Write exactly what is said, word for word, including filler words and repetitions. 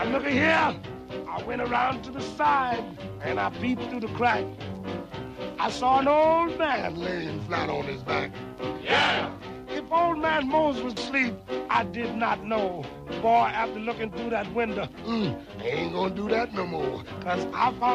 Now look at here. I went around to the side and I peeped through the crack. I saw an old man laying flat on his back. Yeah! If old man Mose was asleep, I did not know. Boy, after looking through that window, mm, I ain't gonna do that no more. Cause I found